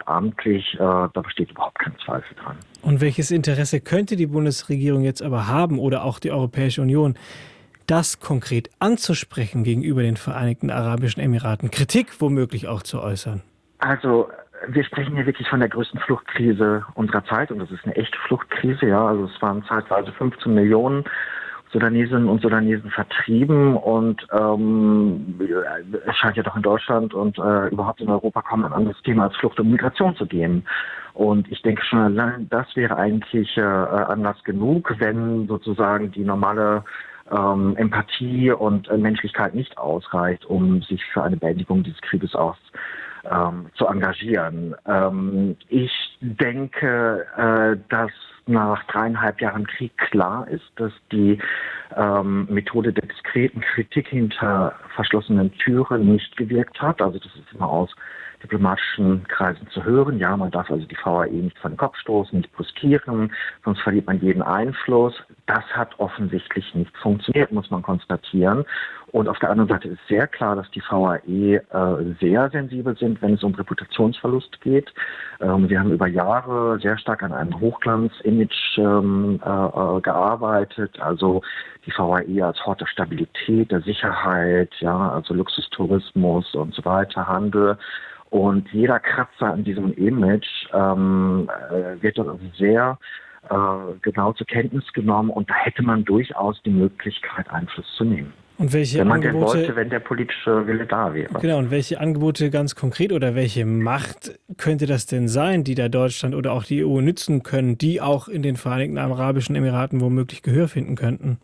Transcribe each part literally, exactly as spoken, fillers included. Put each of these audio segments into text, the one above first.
hauptamtlich, äh, da besteht überhaupt kein Zweifel dran. Und welches Interesse könnte die Bundesregierung jetzt aber haben oder auch die Europäische Union, das konkret anzusprechen gegenüber den Vereinigten Arabischen Emiraten, Kritik womöglich auch zu äußern? Also wir sprechen hier wirklich von der größten Fluchtkrise unserer Zeit und das ist eine echte Fluchtkrise, ja. Also es waren zeitweise fünfzehn Millionen Sudanesinnen und Sudanesen vertrieben und ähm, es scheint ja doch in Deutschland und äh, überhaupt in Europa kaum ein anderes Thema als Flucht und Migration zu geben. Und ich denke schon allein, das wäre eigentlich äh, Anlass genug, wenn sozusagen die normale ähm, Empathie und äh, Menschlichkeit nicht ausreicht, um sich für eine Beendigung dieses Krieges aus ähm, zu engagieren. Ähm, ich denke, äh, dass nach dreieinhalb Jahren Krieg klar ist, dass die ähm, Methode der diskreten Kritik hinter verschlossenen Türen nicht gewirkt hat. Also das ist immer aus diplomatischen Kreisen zu hören. Ja, man darf also die V A E nicht vor den Kopf stoßen, nicht brüskieren, sonst verliert man jeden Einfluss. Das hat offensichtlich nicht funktioniert, muss man konstatieren. Und auf der anderen Seite ist sehr klar, dass die V A E äh, sehr sensibel sind, wenn es um Reputationsverlust geht. Ähm, wir haben über Jahre sehr stark an einem Hochglanz-Image ähm, äh, gearbeitet. Also die V A E als Hort der Stabilität, der Sicherheit, ja, also Luxustourismus und so weiter, Handel. Und jeder Kratzer an diesem Image ähm, äh, wird dort also sehr äh, genau zur Kenntnis genommen und da hätte man durchaus die Möglichkeit, Einfluss zu nehmen. Und welche wenn man Angebote, denn wollte, wenn der politische Wille da wäre. Genau, und welche Angebote ganz konkret oder welche Macht könnte das denn sein, die da Deutschland oder auch die E U nützen können, die auch in den Vereinigten Arabischen Emiraten womöglich Gehör finden könnten?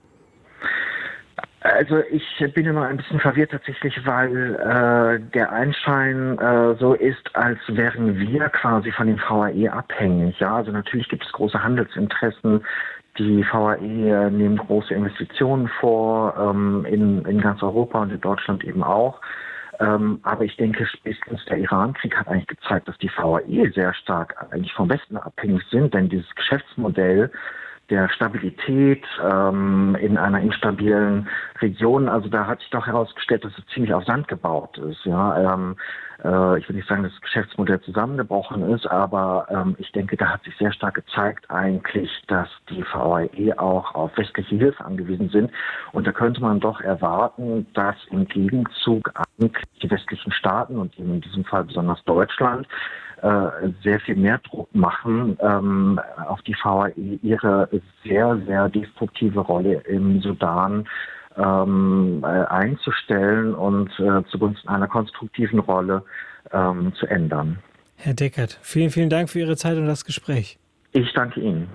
Also ich bin immer ein bisschen verwirrt tatsächlich, weil äh, der Anschein äh, so ist, als wären wir quasi von den V A E abhängig. Ja, also natürlich gibt es große Handelsinteressen. Die V A E nehmen große Investitionen vor, ähm, in, in ganz Europa und in Deutschland eben auch. Ähm, aber ich denke, spätestens der Iran-Krieg hat eigentlich gezeigt, dass die V A E sehr stark eigentlich vom Westen abhängig sind, denn dieses Geschäftsmodell der Stabilität ähm, in einer instabilen Region, also da hat sich doch herausgestellt, dass es ziemlich auf Sand gebaut ist. Ja, ähm, äh, ich will nicht sagen, dass das Geschäftsmodell zusammengebrochen ist, aber ähm, ich denke, da hat sich sehr stark gezeigt eigentlich, dass die V A E auch auf westliche Hilfe angewiesen sind. Und da könnte man doch erwarten, dass im Gegenzug eigentlich die westlichen Staaten und in diesem Fall besonders Deutschland sehr viel mehr Druck machen, ähm, auf die V A E ihre sehr, sehr destruktive Rolle im Sudan ähm, äh, einzustellen und äh, zugunsten einer konstruktiven Rolle ähm, zu ändern. Herr Deckert, vielen, vielen Dank für Ihre Zeit und das Gespräch. Ich danke Ihnen.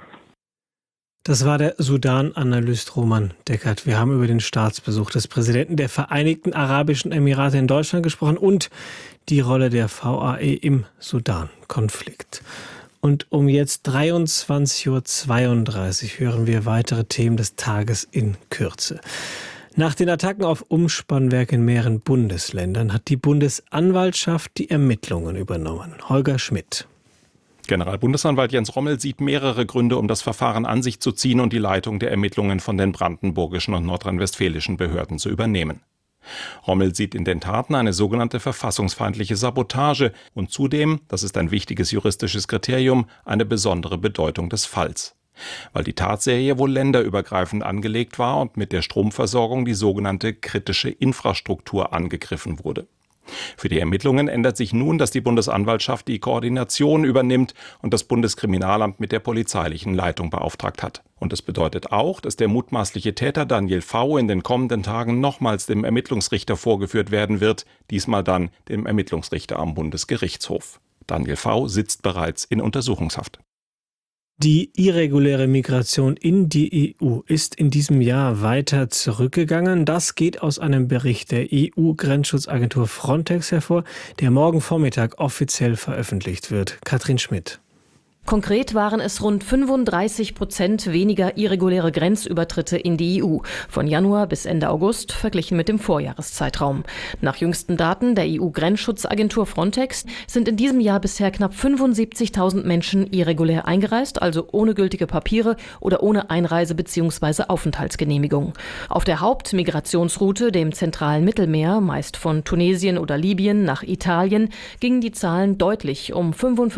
Das war der Sudan-Analyst Roman Deckert. Wir haben über den Staatsbesuch des Präsidenten der Vereinigten Arabischen Emirate in Deutschland gesprochen und die Rolle der V A E im Sudan-Konflikt. Und um jetzt dreiundzwanzig Uhr zweiunddreißig hören wir weitere Themen des Tages in Kürze. Nach den Attacken auf Umspannwerke in mehreren Bundesländern hat die Bundesanwaltschaft die Ermittlungen übernommen. Holger Schmidt. Generalbundesanwalt Jens Rommel sieht mehrere Gründe, um das Verfahren an sich zu ziehen und die Leitung der Ermittlungen von den brandenburgischen und nordrhein-westfälischen Behörden zu übernehmen. Rommel sieht in den Taten eine sogenannte verfassungsfeindliche Sabotage und zudem, das ist ein wichtiges juristisches Kriterium, eine besondere Bedeutung des Falls. Weil die Tatserie wohl länderübergreifend angelegt war und mit der Stromversorgung die sogenannte kritische Infrastruktur angegriffen wurde. Für die Ermittlungen ändert sich nun, dass die Bundesanwaltschaft die Koordination übernimmt und das Bundeskriminalamt mit der polizeilichen Leitung beauftragt hat. Und es bedeutet auch, dass der mutmaßliche Täter Daniel V. in den kommenden Tagen nochmals dem Ermittlungsrichter vorgeführt werden wird, diesmal dann dem Ermittlungsrichter am Bundesgerichtshof. Daniel V. sitzt bereits in Untersuchungshaft. Die irreguläre Migration in die E U ist in diesem Jahr weiter zurückgegangen. Das geht aus einem Bericht der E U-Grenzschutzagentur Frontex hervor, der morgen Vormittag offiziell veröffentlicht wird. Katrin Schmidt. Konkret waren es rund fünfunddreißig Prozent weniger irreguläre Grenzübertritte in die E U, von Januar bis Ende August verglichen mit dem Vorjahreszeitraum. Nach jüngsten Daten der E U-Grenzschutzagentur Frontex sind in diesem Jahr bisher knapp fünfundsiebzigtausend Menschen irregulär eingereist, also ohne gültige Papiere oder ohne Einreise- bzw. Aufenthaltsgenehmigung. Auf der Hauptmigrationsroute, dem zentralen Mittelmeer, meist von Tunesien oder Libyen nach Italien, gingen die Zahlen deutlich um fünfundfünfzig